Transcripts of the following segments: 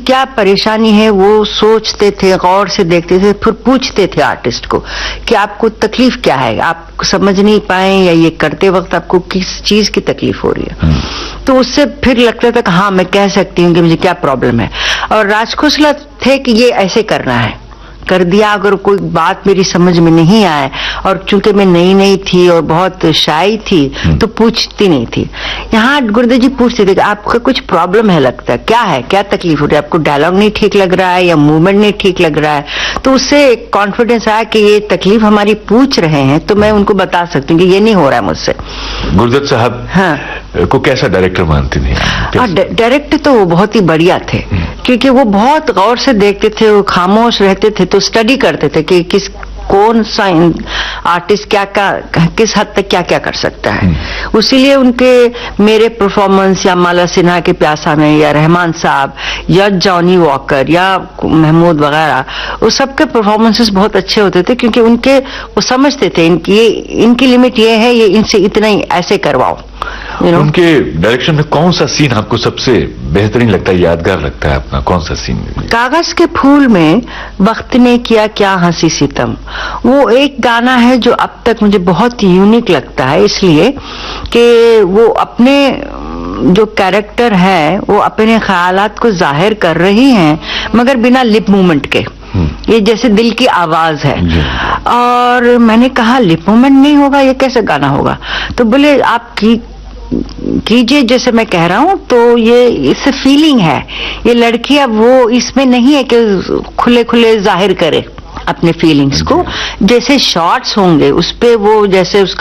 क्या परेशानी है वो सोचते थे, गौर से देखते थे, फिर पूछते थे आर्टिस्ट को कि आपको तकलीफ क्या है, आप समझ नहीं पाए या ये करते वक्त आपको किस चीज की तकलीफ हो रही है। तो उससे फिर लगता था कि हाँ मैं कह सकती हूँ कि मुझे क्या प्रॉब्लम है। और राजखोसला थे कि ये ऐसे करना है, कर दिया। अगर कोई बात मेरी समझ में नहीं आए, और चूंकि मैं नई नई थी और बहुत शाई थी तो पूछती नहीं थी। यहाँ गुरुदेव जी पूछते थे कि आपका कुछ प्रॉब्लम है, लगता है क्या है, क्या तकलीफ हो रही है, आपको डायलॉग नहीं ठीक लग रहा है या मूवमेंट नहीं ठीक लग रहा है। तो उससे एक कॉन्फिडेंस आया कि ये तकलीफ हमारी पूछ रहे हैं तो मैं उनको बता सकती हूँ कि ये नहीं हो रहा है मुझसे। गुरुदत्त साहब हाँ को कैसा डायरेक्टर मानती थी? डायरेक्टर तो वो बहुत ही बढ़िया थे, क्योंकि वो बहुत गौर से देखते थे, वो खामोश रहते थे, तो स्टडी करते थे कि कौन सा आर्टिस्ट किस हद तक क्या क्या कर सकता है। उसीलिए उनके मेरे परफॉर्मेंस या माला सिन्हा के प्यासा में या रहमान साहब या जॉनी वॉकर या महमूद वगैरह, वो सबके परफॉर्मेंसेस बहुत अच्छे होते थे, क्योंकि उनके वो समझते थे इनकी लिमिट ये है, ये इनसे इतना ही ऐसे करवाओ। उनके डायरेक्शन में कौन सा सीन आपको सबसे बेहतरीन लगता है, यादगार लगता है अपना, कौन सा सीन? कागज के फूल में वक्त ने किया क्या हंसी सितम, वो एक गाना है जो अब तक मुझे बहुत यूनिक लगता है, इसलिए कि वो अपने जो कैरेक्टर है वो अपने ख्यालात को जाहिर कर रही हैं मगर बिना लिप मूवमेंट के। ये जैसे दिल की आवाज है। और मैंने कहा लिप मूवमेंट नहीं होगा, ये कैसे गाना होगा? तो बोले आप कीजिए जैसे मैं कह रहा हूं। तो ये इससे फीलिंग है, ये लड़की अब वो इसमें नहीं है कि खुले खुले जाहिर करे अपने फीलिंग्स को। जैसे शॉट्स होंगे उस पे वो जैसे उसका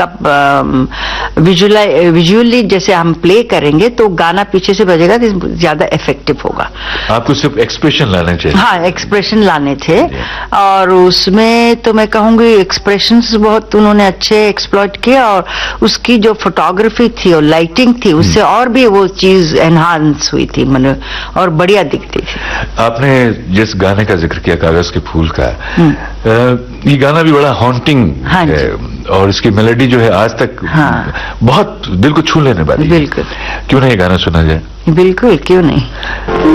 विजुअली जैसे हम प्ले करेंगे तो गाना पीछे से बजेगा तो ज्यादा इफेक्टिव होगा। आपको सिर्फ एक्सप्रेशन लाने चाहिए। हाँ, एक्सप्रेशन लाने थे। और उसमें तो मैं कहूंगी एक्सप्रेशंस बहुत उन्होंने अच्छे एक्सप्लॉइट किए, और उसकी जो फोटोग्राफी थी और लाइटिंग थी उससे और भी वो चीज एनहांस हुई थी, मन और बढ़िया दिखती थी। आपने जिस गाने का जिक्र किया कागज के फूल का, ये गाना भी बड़ा हॉन्टिंग है और इसकी मेलोडी जो है आज तक बहुत दिल को छू लेने वाली। बिल्कुल, क्यों नहीं ये गाना सुना जाए? बिल्कुल, क्यों नहीं।